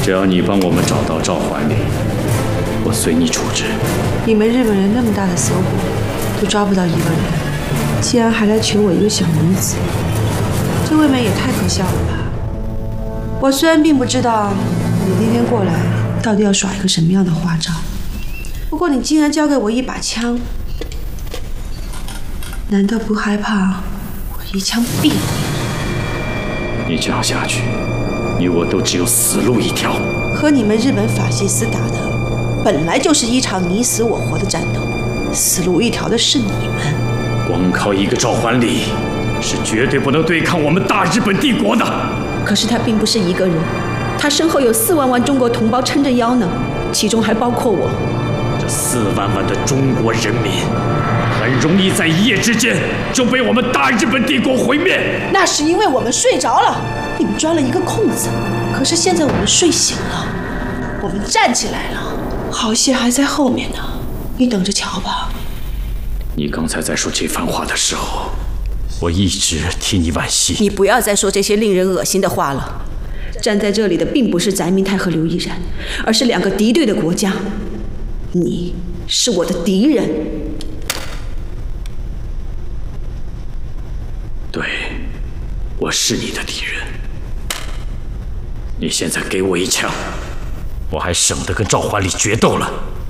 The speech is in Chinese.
只要你帮我们找到赵桓礼，我随你处置。 你们日本人那么大的搜捕，都抓不到一个人，竟然还来求我一个小女子，这未免也太可笑了吧！我虽然并不知道你那天过来到底要耍一个什么样的花招，不过你竟然交给我一把枪，难道不害怕我一枪毙了你？ 你这样下去，你我都只有死路一条。 和你们日本法西斯打的本来就是一场你死我活的战斗，死路一条的是你们。 光靠一个赵桓礼是绝对不能对抗我们大日本帝国的。 可是他并不是一个人，他身后有4万万中国同胞撑着腰呢，其中还包括我。 这4万万的中国人民，很容易在一夜之间就被我们大日本帝国毁灭。 那是因为我们睡着了，你们钻了一个空子。可是现在我们睡醒了，我们站起来了，好些还在后面呢，你等着瞧吧。 你刚才在说这番话的时候，我一直替你惋惜。 你不要再说这些令人恶心的话了。站在这里的并不是翟明泰和刘毅然，而是2个敌对的国家。你是我的敌人。 对，我是你的敌人。你现在给我一枪，我还省得跟赵桓礼决斗了。